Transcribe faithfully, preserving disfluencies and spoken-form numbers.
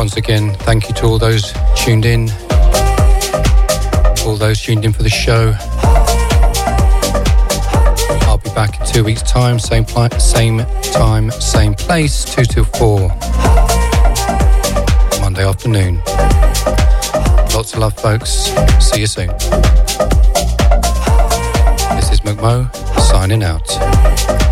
Once again, thank you to all those tuned in, all those tuned in for the show. I'll be back in two weeks' time, same, pl- same time, same place, two till four, Monday afternoon. Lots of love, folks. See you soon. This is McMo signing out.